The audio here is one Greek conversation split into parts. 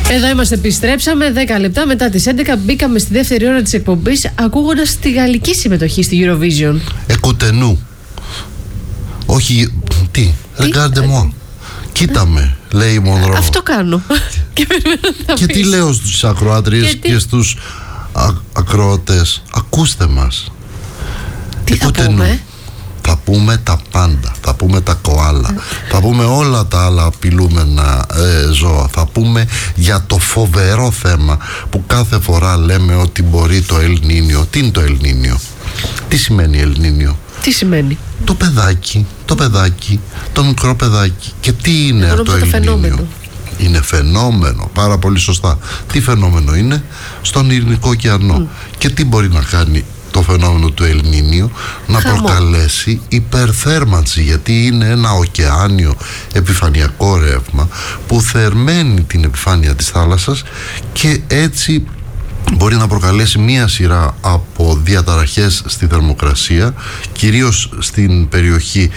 Εδώ είμαστε, επιστρέψαμε 10 λεπτά μετά τις 11. Μπήκαμε στη δεύτερη ώρα της εκπομπής ακούγοντας τη γαλλική συμμετοχή στη Eurovision. Εκουτενού. Όχι, τι, regarde-moi. Κοίτα με, λέει η Μονρό. Αυτό κάνω. Και τι λέω στους ακροάτριες και στους ακροατές? Ακούστε μας. Τι θα πούμε? Θα πούμε τα πάντα. Θα πούμε τα κοάλα. Θα πούμε όλα τα άλλα απειλούμενα ζώα. Θα πούμε για το φοβερό θέμα που κάθε φορά λέμε ότι μπορεί το Ελνίνιο. Τι είναι το Ελνίνιο? Τι σημαίνει Ελνίνιο? Τι σημαίνει? Το παιδάκι, το μικρό παιδάκι. Και τι είναι το Ελνίνιο? Είναι φαινόμενο, πάρα πολύ σωστά. Τι φαινόμενο είναι? Στον Ειρηνικό ωκεανό. Και τι μπορεί να κάνει το φαινόμενο του Ελνίνιο? Να προκαλέσει υπερθέρμανση, γιατί είναι ένα ωκεάνιο επιφανειακό ρεύμα που θερμαίνει την επιφάνεια της θάλασσας και έτσι μπορεί να προκαλέσει μία σειρά από διαταραχές στη θερμοκρασία, κυρίως στην περιοχή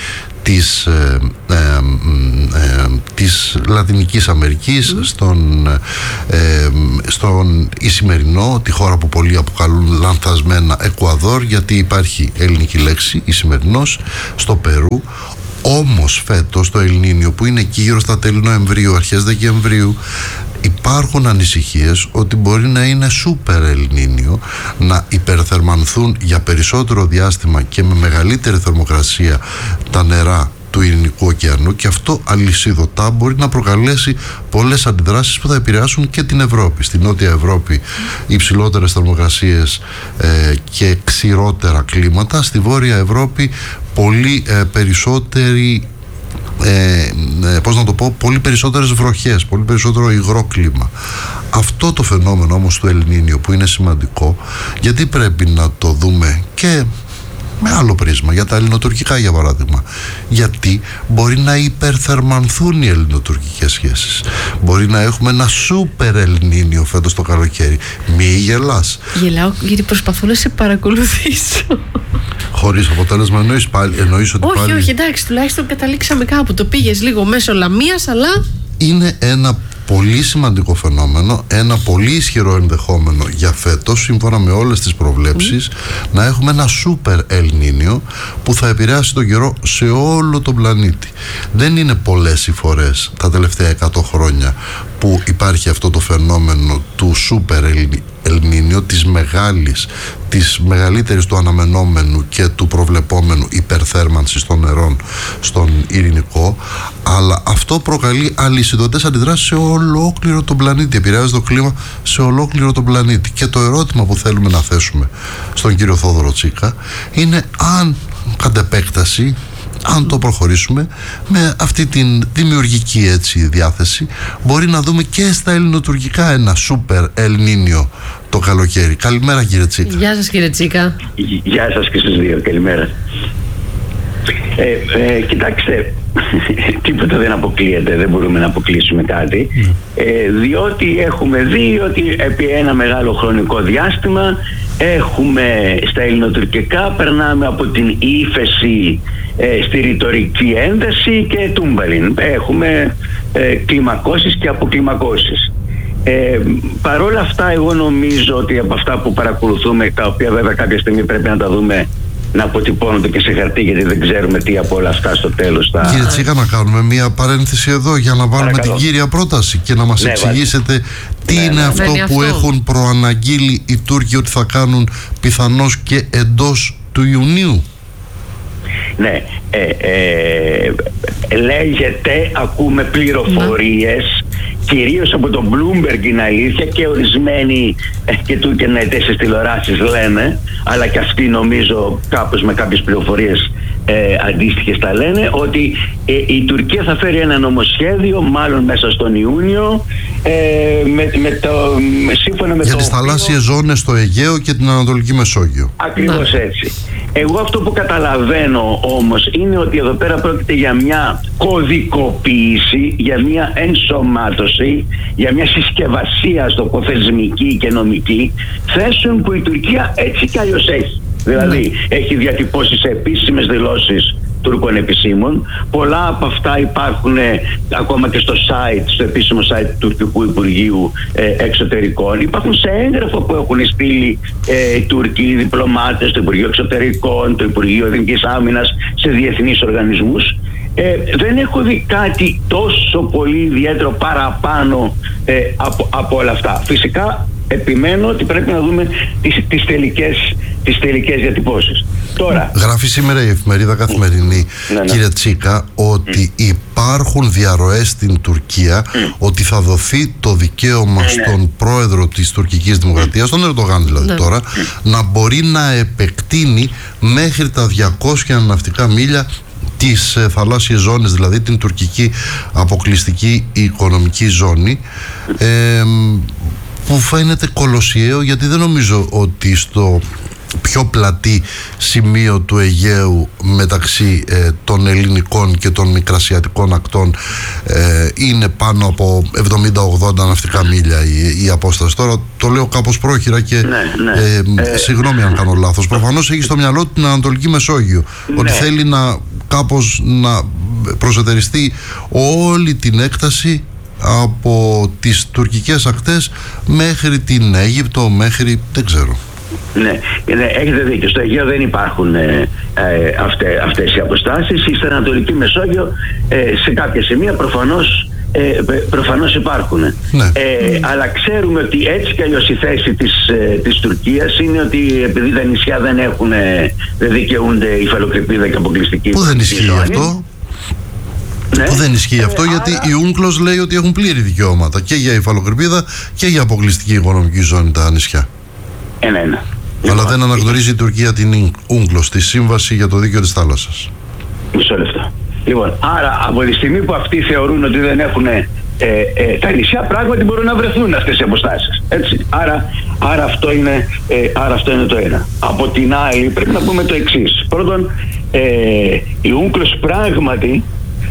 της Λατινικής Αμερικής, στον Ισημερινό, τη χώρα που πολλοί αποκαλούν λανθασμένα Εκουαδόρ, γιατί υπάρχει ελληνική λέξη Ισημερινός, στο Περού. Όμως φέτος το Ελνίνιο, που είναι εκεί γύρω στα τέλη Νοεμβρίου, αρχές Δεκεμβρίου, υπάρχουν ανησυχίες ότι μπορεί να είναι σούπερ Ελνίνιο, να υπερθερμανθούν για περισσότερο διάστημα και με μεγαλύτερη θερμοκρασία τα νερά του Ειρηνικού ωκεανού, και αυτό αλυσιδωτά μπορεί να προκαλέσει πολλές αντιδράσεις που θα επηρεάσουν και την Ευρώπη. Στην Νότια Ευρώπη υψηλότερες θερμοκρασίες και ξηρότερα κλίματα. Στη Βόρεια Ευρώπη πολύ περισσότερη πολύ περισσότερες βροχές, πολύ περισσότερο υγρό κλίμα. Αυτό το φαινόμενο όμως του Ελνίνιο, που είναι σημαντικό, γιατί πρέπει να το δούμε και με άλλο πρίσμα, για τα ελληνοτουρκικά για παράδειγμα, γιατί μπορεί να υπερθερμανθούν οι ελληνοτουρκικές σχέσεις. Μπορεί να έχουμε ένα σούπερ Ελνίνιο φέτος το καλοκαίρι. Μη γελάς. Γελάω γιατί προσπαθώ να σε παρακολουθήσω. Χωρίς αποτέλεσμα εννοείς ότι πάλι... Όχι, εντάξει, τουλάχιστον καταλήξαμε κάπου. Το πήγες λίγο μέσω λαμίας, αλλά... Είναι ένα πολύ σημαντικό φαινόμενο, ένα πολύ ισχυρό ενδεχόμενο για φέτος, σύμφωνα με όλες τις προβλέψεις, να έχουμε ένα σούπερ Ελνίνιο που θα επηρεάσει τον καιρό σε όλο τον πλανήτη. Δεν είναι πολλές οι φορές τα τελευταία 100 χρόνια που υπάρχει αυτό το φαινόμενο του σούπερ Ελνίνιο, της μεγαλύτερης του αναμενόμενου και του προβλεπόμενου υπερθέρμανσης των νερών στον Ειρηνικό, αλλά αυτό προκαλεί αλυσιδωτές αντιδράσεις σε ολόκληρο τον πλανήτη, επηρεάζει το κλίμα σε ολόκληρο τον πλανήτη. Και το ερώτημα που θέλουμε να θέσουμε στον κύριο Θόδωρο Τσίκα είναι αν κατ' επέκταση, αν το προχωρήσουμε με αυτή την δημιουργική έτσι διάθεση, μπορεί να δούμε και στα ελληνοτουρκικά ένα σούπερ Ελνίνιο το καλοκαίρι. Καλημέρα κύριε Τσίκα. Γεια σας κύριε Τσίκα. Γεια σας και στους δύο, καλημέρα. Κοιτάξτε, τίποτα δεν αποκλείεται, δεν μπορούμε να αποκλείσουμε κάτι, διότι έχουμε δει ότι επί ένα μεγάλο χρονικό διάστημα έχουμε στα ελληνοτουρκικά, περνάμε από την ύφεση στη ρητορική ένταση και τούμπαλιν. Έχουμε κλιμακώσεις και αποκλιμακώσεις. Παρόλα αυτά, εγώ νομίζω ότι από αυτά που παρακολουθούμε, τα οποία βέβαια κάποια στιγμή πρέπει να τα δούμε να αποτυπώνονται και σε χαρτί, γιατί δεν ξέρουμε τι από όλα αυτά στο τέλος θα... Κύριε Τσίκα, να κάνουμε μια παρένθεση εδώ για να βάλουμε την κύρια πρόταση και να μας εξηγήσετε τι είναι αυτό που έχουν προαναγγείλει οι Τούρκοι ότι θα κάνουν πιθανώς και εντός του Ιουνίου. Ναι, λέγεται, ακούμε πληροφορίες, κυρίως από τον Bloomberg είναι αλήθεια, και ορισμένοι και τουρκεναιτές τηλεοράσεις λένε, αλλά και αυτοί νομίζω κάπως με κάποιες πληροφορίες αντίστοιχες τα λένε, ότι η Τουρκία θα φέρει ένα νομοσχέδιο μάλλον μέσα στον Ιούνιο, σύμφωνα με για τις θαλάσσιες ζώνες στο Αιγαίο και την Ανατολική Μεσόγειο. Ακριβώς έτσι. Εγώ αυτό που καταλαβαίνω όμως είναι ότι εδώ πέρα πρόκειται για μια κωδικοποίηση, για μια ενσωμάτωση, για μια συσκευασία θεσμική και νομική θέσεων που η Τουρκία έτσι κι αλλιώς έχει. Δηλαδή έχει διατυπώσει σε επίσημες δηλώσεις Τούρκων επισήμων. Πολλά από αυτά υπάρχουν ακόμα και στο site, στο επίσημο site του Τουρκικού Υπουργείου Εξωτερικών. Υπάρχουν σε έγγραφο που έχουν στείλει οι Τούρκοι διπλωμάτες, το Υπουργείο Εξωτερικών, το Υπουργείο Εθνικής Άμυνας, σε διεθνείς οργανισμούς. Δεν έχω δει κάτι τόσο πολύ ιδιαίτερο παραπάνω από όλα αυτά. Φυσικά επιμένω ότι πρέπει να δούμε τις τελικές διατυπώσεις. Τώρα, γράφει σήμερα η εφημερίδα Καθημερινή, κύριε Τσίκα, ότι υπάρχουν διαρροές στην Τουρκία ότι θα δοθεί το δικαίωμα στον πρόεδρο της τουρκικής δημοκρατίας, τον Ερντογάν δηλαδή τώρα, να μπορεί να επεκτείνει μέχρι τα 200 ναυτικά μίλια τις θαλάσσιες ζώνες, δηλαδή την τουρκική αποκλειστική οικονομική ζώνη, που φαίνεται κολοσιαίο, γιατί δεν νομίζω ότι στο πιο πλατή σημείο του Αιγαίου μεταξύ των ελληνικών και των μικρασιατικών ακτών είναι πάνω από 70-80 ναυτικά μίλια η απόσταση. Τώρα το λέω κάπως πρόχειρα και συγγνώμη αν κάνω λάθος. Προφανώς έχει στο μυαλό του την Ανατολική Μεσόγειο, ότι θέλει κάπως να προσετεριστεί όλη την έκταση από τις τουρκικές ακτές μέχρι την Αίγυπτο, μέχρι δεν ξέρω. Ναι, έχετε δίκιο. Στο Αιγαίο δεν υπάρχουν αυτές οι αποστάσεις. Στην Ανατολική Μεσόγειο σε κάποια σημεία προφανώς υπάρχουν. Αλλά ξέρουμε ότι έτσι κι αλλιώς η θέση της Τουρκίας είναι ότι επειδή τα νησιά δεν δικαιούνται υφαλοκρηπίδα και αποκλειστική. Πού δεν ισχύει αυτό? Που δεν ισχύει αυτό, γιατί η UNCLOS λέει ότι έχουν πλήρη δικαιώματα και για υφαλοκρηπίδα και για αποκλειστική οικονομική ζώνη τα νησιά. Αλλά δεν αναγνωρίζει η Τουρκία την UNCLOS, τη Σύμβαση για το Δίκαιο της Θάλασσας. Μισό λεπτό. Λοιπόν, άρα από τη στιγμή που αυτοί θεωρούν ότι δεν έχουν τα νησιά, πράγματι μπορούν να βρεθούν αυτές οι αποστάσεις. Έτσι. Άρα αυτό είναι το ένα. Από την άλλη πρέπει να πούμε το εξής. Πρώτον, η UNCLOS πράγματι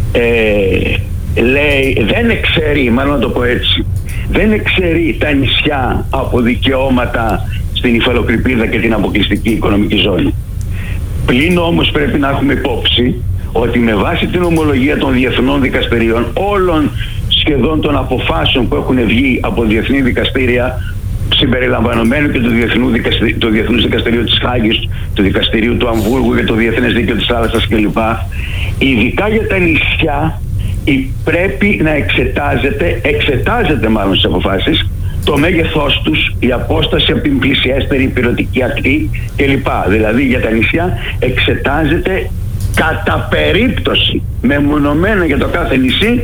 λέει, δεν εξαιρεί, μάλλον να το πω έτσι, δεν εξαιρεί τα νησιά από δικαιώματα στην υφαλοκρηπίδα και την αποκλειστική οικονομική ζώνη. Πλην όμως πρέπει να έχουμε υπόψη ότι με βάση την ομολογία των διεθνών δικαστηρίων, όλων σχεδόν των αποφάσεων που έχουν βγει από διεθνή δικαστήρια, συμπεριλαμβανομένου και του Διεθνούς Δικαστηρίου της Χάγης, του Δικαστηρίου του Αμβούργου για το Διεθνές Δίκαιο της Θάλασσας κλπ. Ειδικά για τα νησιά πρέπει να εξετάζεται μάλλον στις αποφάσεις το μέγεθός τους, η απόσταση από την πλησιέστερη υπηρετική ακτή κλπ. Δηλαδή για τα νησιά εξετάζεται κατά περίπτωση, μεμονωμένα για το κάθε νησί,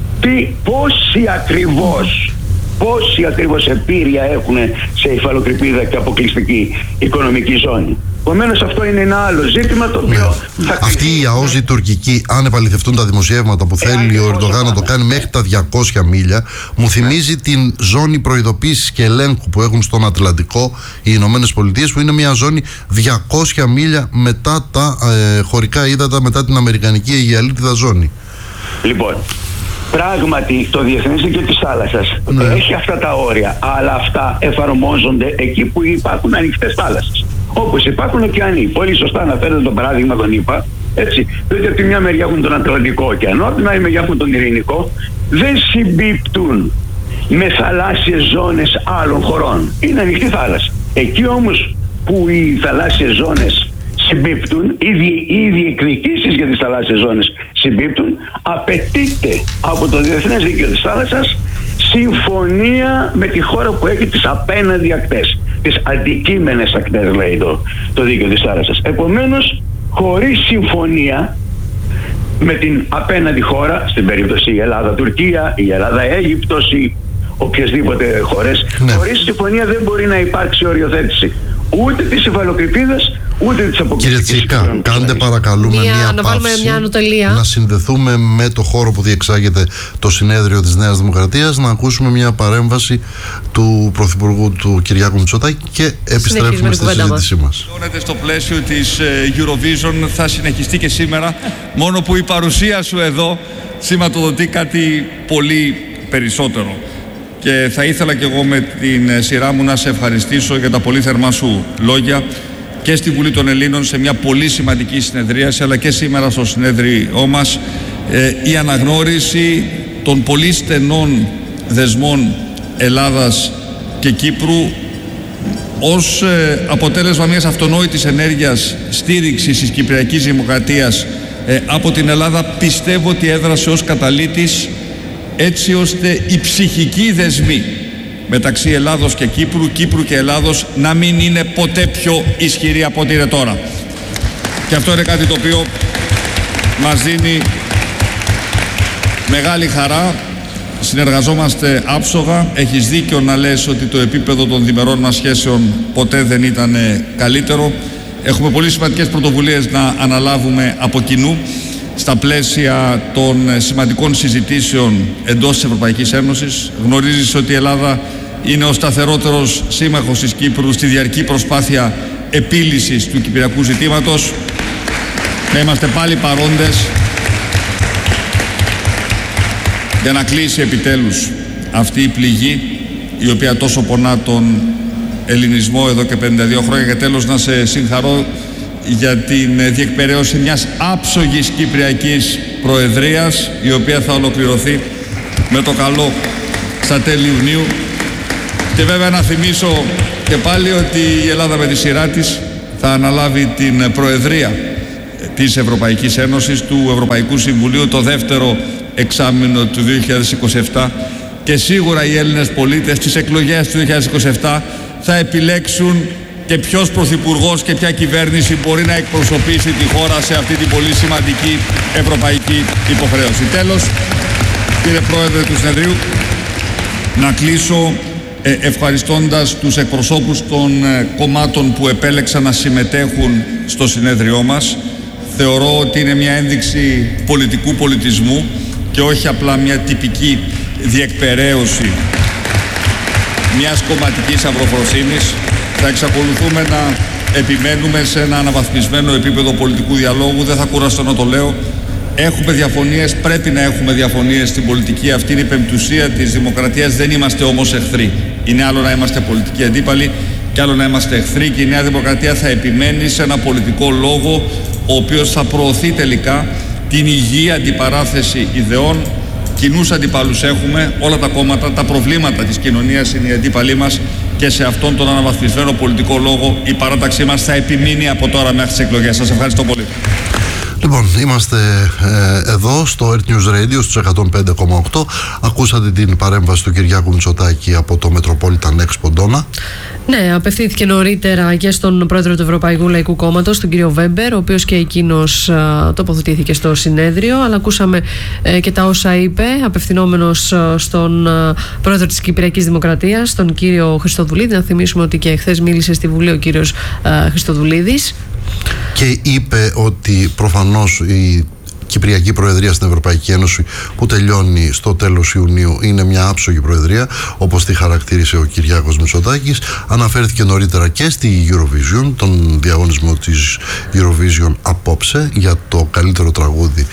πόση ακριβώς επίρρεια έχουν σε υφαλοκρηπίδα και αποκλειστική οικονομική ζώνη. Επομένως αυτό είναι ένα άλλο ζήτημα το οποίο αυτή η ΑΟΖ τουρκική, αν επαληθευτούν τα δημοσιεύματα που θέλει ο Ερντογάν να το κάνει μέχρι τα 200 μίλια, μου θυμίζει την ζώνη προειδοποίησης και ελέγχου που έχουν στον Ατλαντικό οι Ηνωμένες Πολιτείες, που είναι μια ζώνη 200 μίλια μετά τα χωρικά ύδατα, μετά την Αμερικανική Αιγαιαλίτιδα ζώνη. Λοιπόν, πράγματι το Διεθνές Δίκαιο της Θάλασσας έχει αυτά τα όρια, αλλά αυτά εφαρμόζονται εκεί που υπάρχουν ανοιχτές θάλασσες. Όπως υπάρχουν ωκεανοί. Πολύ σωστά αναφέρεται το παράδειγμα των ΗΠΑ. Έτσι, διότι από τη μια μεριά έχουν τον Ατλαντικό ωκεανό, από την άλλη μεριά έχουν τον Ειρηνικό. Δεν συμπίπτουν με θαλάσσιες ζώνες άλλων χωρών. Είναι ανοιχτή θάλασσα. Εκεί όμως που οι θαλάσσιες ζώνες συμπίπτουν, οι διεκδικήσεις για τις θαλάσσιες ζώνες συμπίπτουν, απαιτείται από το Διεθνές Δίκαιο της Θάλασσας συμφωνία με τη χώρα που έχει τις απέναντι ακτές. Τις αντικείμενες ακτές, λέει το Δίκαιο της Θάλασσας. Επομένως, χωρίς συμφωνία με την απέναντι χώρα, στην περίπτωση η Ελλάδα-Τουρκία, η Ελλάδα-Αίγυπτος ή οποιασδήποτε χώρες, χωρίς συμφωνία δεν μπορεί να υπάρξει οριοθέτηση ούτε της υφαλοκρηπίδας ούτε της αποκλειστικής. Κύριε Τσίκα, κάντε παρακαλούμε μια παύση, να συνδεθούμε με το χώρο που διεξάγεται το συνέδριο της Νέας Δημοκρατίας, να ακούσουμε μια παρέμβαση του Πρωθυπουργού του Κυριάκου Μητσοτάκη και επιστρέφουμε στη συζήτησή μας. Στο πλαίσιο της Eurovision θα συνεχιστεί και σήμερα, μόνο που η παρουσία σου εδώ σηματοδοτεί κάτι πολύ περισσότερο. Και θα ήθελα και εγώ με την σειρά μου να σε ευχαριστήσω για τα πολύ θερμά σου λόγια, και στη Βουλή των Ελλήνων σε μια πολύ σημαντική συνεδρίαση, αλλά και σήμερα στο συνέδριό μας, η αναγνώριση των πολύ στενών δεσμών Ελλάδας και Κύπρου ως αποτέλεσμα μιας αυτονόητης ενέργειας στήριξης της Κυπριακής Δημοκρατίας από την Ελλάδα. Πιστεύω ότι έδρασε ως καταλύτης, έτσι ώστε οι ψυχικοί δεσμοί μεταξύ Ελλάδος και Κύπρου, Κύπρου και Ελλάδος, να μην είναι ποτέ πιο ισχυροί από ό,τι είναι τώρα. Και αυτό είναι κάτι το οποίο μας δίνει μεγάλη χαρά. Συνεργαζόμαστε άψογα. Έχεις δίκιο να λες ότι το επίπεδο των διμερών μας σχέσεων ποτέ δεν ήταν καλύτερο. Έχουμε πολύ σημαντικές πρωτοβουλίες να αναλάβουμε από κοινού στα πλαίσια των σημαντικών συζητήσεων εντός της Ευρωπαϊκής Ένωσης. Γνωρίζεις ότι η Ελλάδα είναι ο σταθερότερος σύμμαχος της Κύπρου στη διαρκή προσπάθεια επίλυσης του κυπριακού ζητήματος. Θα είμαστε πάλι παρόντες για να κλείσει επιτέλους αυτή η πληγή, η οποία τόσο πονά τον ελληνισμό εδώ και 52 χρόνια. Και τέλος να σε συγχαρώ για την διεκπεραίωση μιας άψογης Κυπριακής Προεδρίας, η οποία θα ολοκληρωθεί με το καλό στα τέλη Ιουνίου. Και βέβαια να θυμίσω και πάλι ότι η Ελλάδα με τη σειρά της θα αναλάβει την Προεδρία της Ευρωπαϊκής Ένωσης, του Ευρωπαϊκού Συμβουλίου, το δεύτερο εξάμηνο του 2027, και σίγουρα οι Έλληνες πολίτες στις εκλογές του 2027 θα επιλέξουν και ποιος πρωθυπουργός και ποια κυβέρνηση μπορεί να εκπροσωπήσει τη χώρα σε αυτή την πολύ σημαντική ευρωπαϊκή υποχρέωση. Τέλος, κύριε Πρόεδρε του Συνεδρίου, να κλείσω ευχαριστώντας τους εκπροσώπους των κομμάτων που επέλεξαν να συμμετέχουν στο συνέδριό μας. Θεωρώ ότι είναι μια ένδειξη πολιτικού πολιτισμού και όχι απλά μια τυπική διεκπεραίωση μιας κομματικής αυροφροσύνης. Θα εξακολουθούμε να επιμένουμε σε ένα αναβαθμισμένο επίπεδο πολιτικού διαλόγου. Δεν θα κουραστώ να το λέω. Έχουμε διαφωνίες, πρέπει να έχουμε διαφωνίες στην πολιτική. Αυτή είναι η πεμπτουσία της δημοκρατίας. Δεν είμαστε όμως εχθροί. Είναι άλλο να είμαστε πολιτικοί αντίπαλοι και άλλο να είμαστε εχθροί. Και η Νέα Δημοκρατία θα επιμένει σε ένα πολιτικό λόγο, ο οποίος θα προωθεί τελικά την υγιή αντιπαράθεση ιδεών. Κοινούς αντιπάλους έχουμε, όλα τα κόμματα, τα προβλήματα της κοινωνίας είναι οι αντίπαλοι μας, και σε αυτόν τον αναβαθμισμένο πολιτικό λόγο η παράταξή μας θα επιμείνει από τώρα μέχρι τις εκλογές. Σας ευχαριστώ πολύ. Λοιπόν, είμαστε εδώ στο Earth News Radio στους 105,8. Ακούσατε την παρέμβαση του Κυριάκου Μητσοτάκη από το Metropolitan Expo Dona. Ναι, απευθύνθηκε νωρίτερα και στον πρόεδρο του Ευρωπαϊκού Λαϊκού Κόμματος, τον κύριο Βέμπερ, ο οποίος και εκείνος τοποθετήθηκε στο συνέδριο. Αλλά ακούσαμε και τα όσα είπε, απευθυνόμενος στον πρόεδρο της Κυπριακής Δημοκρατίας, τον κύριο Χριστοδουλίδη. Να θυμίσουμε ότι και χθες μίλησε στη Βουλή ο κύριος Χριστοδουλίδης. Και είπε ότι προφανώς η Κυπριακή Προεδρία στην Ευρωπαϊκή Ένωση, που τελειώνει στο τέλος Ιουνίου, είναι μια άψογη προεδρία, όπως τη χαρακτήρισε ο Κυριάκος Μητσοτάκης. Αναφέρθηκε νωρίτερα και στη Eurovision, τον διαγωνισμό της Eurovision απόψε για το καλύτερο τραγούδι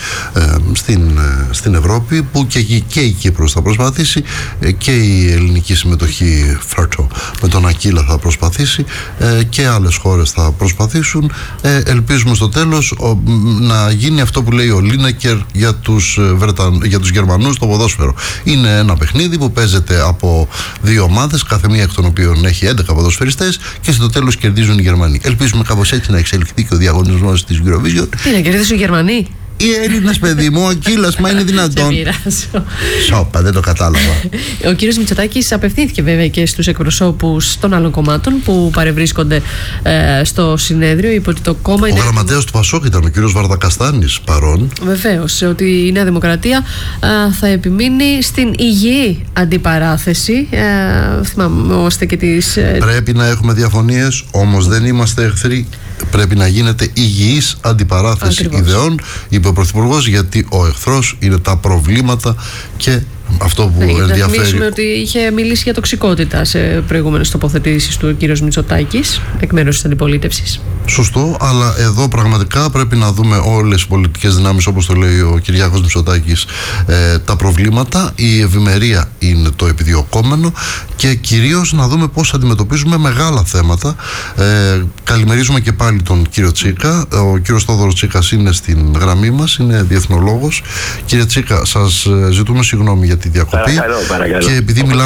στην Ευρώπη, που και η Κύπρος θα προσπαθήσει, και η ελληνική συμμετοχή Φέρτο με τον Ακύλα θα προσπαθήσει, και άλλες χώρες θα προσπαθήσουν. Ελπίζουμε στο τέλος να γίνει αυτό που λέει ο Λίνεκερ για τους Γερμανούς στο ποδόσφαιρο. Είναι ένα παιχνίδι που παίζεται από δύο ομάδες, κάθε μία εκ των οποίων έχει 11 ποδοσφαιριστές, και στο τέλος κερδίζουν οι Γερμανοί. Ελπίζουμε κάπως έτσι να εξελιχθεί και ο διαγωνισμός της Eurovision. Τι, να κερδίσουν οι Γερμανοί? Οι Έλληνες, παιδί μου, ο Ακύλας, μα είναι δυνατόν? Σόπα, δεν το κατάλαβα. Ο κύριος Μητσοτάκης απευθύνθηκε βέβαια και στους εκπροσώπους των άλλων κομμάτων που παρευρίσκονται στο συνέδριο. Είπε ότι το κόμμα είναι. Ο γραμματέας του Πασόκ ήταν ο κύριος Βαρδακαστάνης παρόν. Βεβαίως, ότι η Νέα Δημοκρατία θα επιμείνει στην υγιή αντιπαράθεση. Θυμάμαστε και τις. Πρέπει να έχουμε διαφωνίες, όμως δεν είμαστε εχθροί. Πρέπει να γίνεται υγιής αντιπαράθεση ιδεών, είπε ο Πρωθυπουργός, γιατί ο εχθρός είναι τα προβλήματα και αυτό που ενδιαφέρει. Να θυμίσουμε ότι είχε μιλήσει για τοξικότητα σε προηγούμενες τοποθετήσεις του ο κ. Μητσοτάκης εκ μέρους της αντιπολίτευσης. Σωστό, αλλά εδώ πραγματικά πρέπει να δούμε όλες οι πολιτικές δυνάμεις, όπως το λέει ο Κυριάκος Μητσοτάκης, τα προβλήματα. Η ευημερία είναι το επιδιωκόμενο και κυρίως να δούμε πώς αντιμετωπίζουμε μεγάλα θέματα. Καλημερίζουμε και πάλι τον κύριο Τσίκα. Ο κύριος Θόδωρος Τσίκας είναι στην γραμμή μας, είναι διεθνολόγος. Κύριε Τσίκα, σας ζητούμε συγγνώμη για τη διακοπή. Παρακαλώ. Και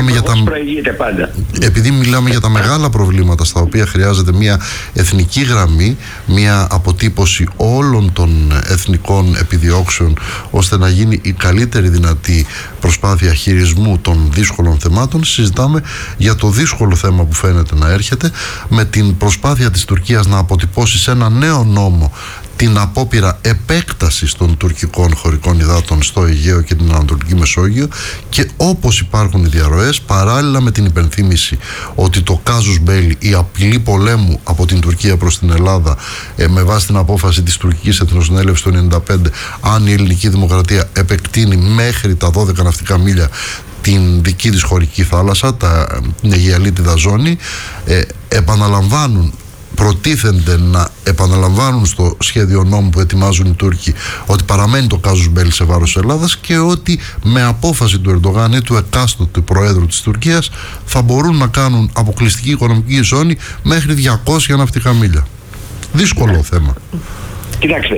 επειδή μιλάμε για τα μεγάλα προβλήματα στα οποία χρειάζεται μια εθνική γραμμή, μια αποτύπωση όλων των εθνικών επιδιώξεων, ώστε να γίνει η καλύτερη δυνατή προσπάθεια χειρισμού των δύσκολων θεμάτων, συζητάμε για το δύσκολο θέμα που φαίνεται να έρχεται, με την προσπάθεια της Τουρκίας να αποτυπώσει σε ένα νέο νόμο την απόπειρα επέκτασης των τουρκικών χωρικών υδάτων στο Αιγαίο και την Ανατολική Μεσόγειο, και όπως υπάρχουν οι διαρροές, παράλληλα με την υπενθύμηση ότι το κάζους μπέλι, η απειλή πολέμου από την Τουρκία προς την Ελλάδα, με βάση την απόφαση της τουρκικής εθνοσυνέλευσης του 1995, αν η ελληνική δημοκρατία επεκτείνει μέχρι τα 12 ναυτικά μίλια την δική της χωρική θάλασσα, την Αιγαιαλίτιδα ζώνη, προτίθενται να επαναλαμβάνουν στο σχέδιο νόμου που ετοιμάζουν οι Τούρκοι ότι παραμένει το κάζους μπέλι σε βάρος Ελλάδας, και ότι με απόφαση του Ερντογάν ή του εκάστοτε Προέδρου της Τουρκίας θα μπορούν να κάνουν αποκλειστική οικονομική ζώνη μέχρι 200 ναυτικά μίλια. Δύσκολο θέμα. Κοιτάξτε,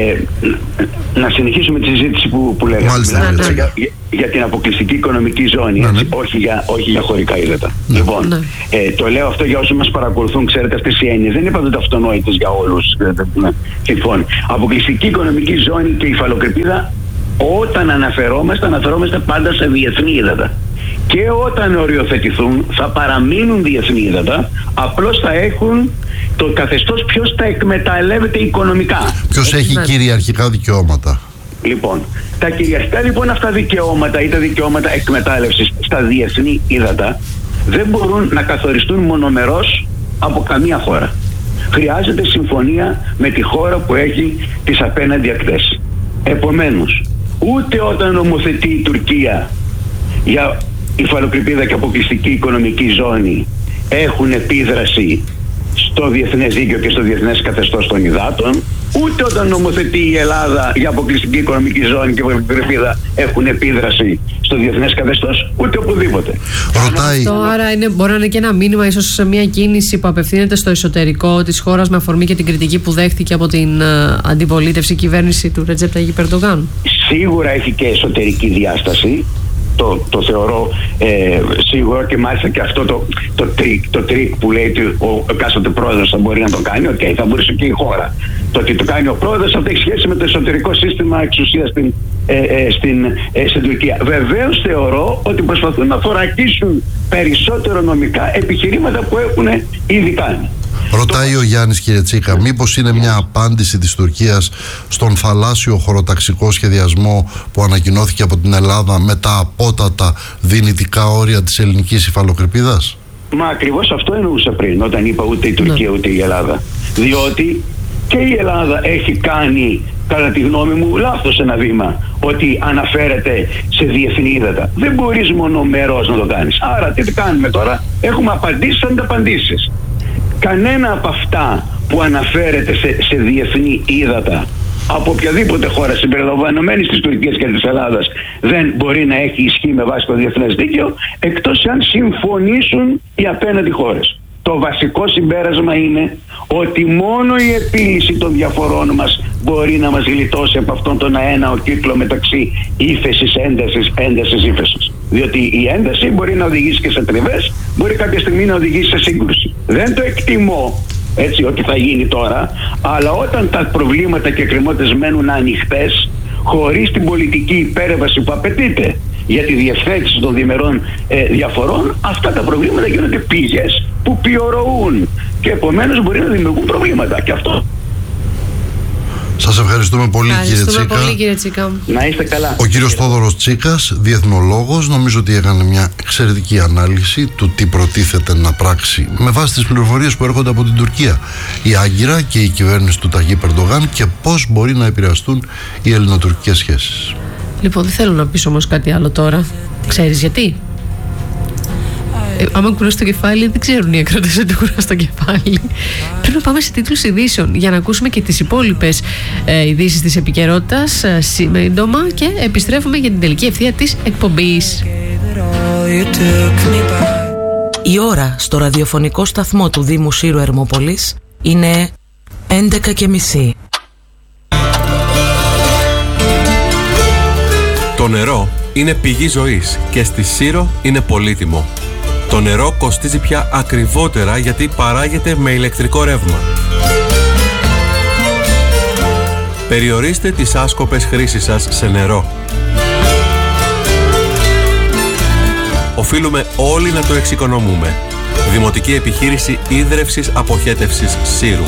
να συνεχίσουμε τη συζήτηση που λέγαμε. Μάλιστα, για την αποκλειστική οικονομική ζώνη, όχι για χωρικά ύδατα. Λοιπόν, το λέω αυτό για όσους μας παρακολουθούν. Ξέρετε, αυτές οι έννοιες δεν είπατε αυτονόητες για όλους. Λοιπόν, αποκλειστική οικονομική ζώνη και υφαλοκρηπίδα, όταν αναφερόμαστε πάντα σε διεθνή ύδατα. Και όταν οριοθετηθούν θα παραμείνουν διεθνή ύδατα, απλώς θα έχουν το καθεστώς ποιος τα εκμεταλλεύεται οικονομικά. Ποιος έχει κυριαρχικά δικαιώματα. Λοιπόν, τα κυριαρχικά λοιπόν αυτά δικαιώματα ή τα δικαιώματα εκμετάλλευσης στα διεθνή ύδατα δεν μπορούν να καθοριστούν μονομερώς από καμία χώρα. Χρειάζεται συμφωνία με τη χώρα που έχει τις απέναντι ακτές. Επομένως, ούτε όταν νομοθετεί η Τουρκία για υφαλοκρηπίδα και αποκλειστική οικονομική ζώνη έχουν επίδραση στο διεθνές δίκαιο και στο διεθνές καθεστώς των υδάτων, ούτε όταν νομοθετεί η Ελλάδα για αποκλειστική οικονομική ζώνη και υφαλοκρηπίδα έχουν επίδραση στο διεθνές καθεστώς, ούτε οπουδήποτε. Αυτό άρα μπορεί να είναι και ένα μήνυμα, ίσως σε μια κίνηση που απευθύνεται στο εσωτερικό της χώρας, με αφορμή και την κριτική που δέχτηκε από την αντιπολίτευση κυβέρνηση του Ρετζέπ Ταγιπ Ερντογάν. Σίγουρα έχει και εσωτερική διάσταση. Το θεωρώ σίγουρο, και μάλιστα και αυτό το τρίκ που λέει ότι ο εκάστοτε πρόεδρος θα μπορεί να το κάνει, θα μπορούσε και η χώρα. Το ότι το κάνει ο πρόεδρος, αυτό έχει σχέση με το εσωτερικό σύστημα εξουσίας στην Τουρκία. Βεβαίως θεωρώ ότι προσπαθούν να θωρακίσουν περισσότερο νομικά επιχειρήματα που έχουν ήδη κάνει. Ρωτάει ο Γιάννης, κύριε Τσίκα, μήπως είναι μια απάντηση της Τουρκίας στον θαλάσσιο χωροταξικό σχεδιασμό που ανακοινώθηκε από την Ελλάδα με τα απότατα δυνητικά όρια της ελληνικής υφαλοκρηπίδας? Μα ακριβώς αυτό εννοούσα πριν, όταν είπα ούτε η Τουρκία ούτε η Ελλάδα. Διότι και η Ελλάδα έχει κάνει, κατά τη γνώμη μου, λάθος ένα βήμα, ότι αναφέρεται σε διεθνή ύδατα. Δεν μπορείς μονομερώς να το κάνεις. Άρα τι κάνουμε τώρα? Έχουμε απαντήσεις ανταπαντήσεις. Κανένα από αυτά που αναφέρεται σε διεθνή ύδατα από οποιαδήποτε χώρα συμπεριλαμβανομένης της Τουρκίας και της Ελλάδας δεν μπορεί να έχει ισχύ με βάση το διεθνές δίκαιο, εκτός αν συμφωνήσουν οι απέναντι χώρες. Το βασικό συμπέρασμα είναι ότι μόνο η επίλυση των διαφορών μας μπορεί να μας γλιτώσει από αυτόν τον αέναο κύκλο μεταξύ ύφεσης, έντασης, ύφεσης. Διότι η ένταση μπορεί να οδηγήσει και σε τριβές, μπορεί κάποια στιγμή να οδηγήσει σε σύγκρουση. Δεν το εκτιμώ έτσι ότι θα γίνει τώρα, αλλά όταν τα προβλήματα και εκκρεμότητες μένουν ανοιχτές, χωρίς την πολιτική υπέρβαση που απαιτείται για τη διευθέτηση των διμερών διαφορών, αυτά τα προβλήματα γίνονται πήγες που πιωροούν και επομένως μπορεί να δημιουργούν προβλήματα. Και αυτό. Σας ευχαριστούμε πολύ, κύριε Τσίκα. Να είστε καλά. Ο κύριος Θόδωρος Τσίκας, διεθνολόγος, νομίζω ότι έκανε μια εξαιρετική ανάλυση του τι προτίθεται να πράξει με βάση τις πληροφορίες που έρχονται από την Τουρκία η Άγκυρα και η κυβέρνηση του Ταγιπ Ερντογάν, και πώς μπορεί να επηρεαστούν οι ελληνοτουρκικές σχέσεις. Λοιπόν, δεν θέλω να πεις όμως κάτι άλλο τώρα. Ξέρεις γιατί? Άμα κουράσει το κεφάλι, δεν ξέρουν οι ακροατές ότι κουράσει το κεφάλι. Πρέπει να πάμε σε τίτλους ειδήσεων για να ακούσουμε και τις υπόλοιπες ειδήσεις της επικαιρότητας σύντομα, και επιστρέφουμε για την τελική ευθεία της εκπομπής. Η ώρα στο ραδιοφωνικό σταθμό του Δήμου Σύρου Ερμόπολης είναι 11:30. Το νερό είναι πηγή ζωής και στη Σύρο είναι πολύτιμο. Το νερό κοστίζει πια ακριβότερα γιατί παράγεται με ηλεκτρικό ρεύμα. Περιορίστε τις άσκοπες χρήσεις σας σε νερό. Οφείλουμε όλοι να το εξοικονομούμε. Δημοτική Επιχείρηση Ίδρευσης Αποχέτευσης Σύρου.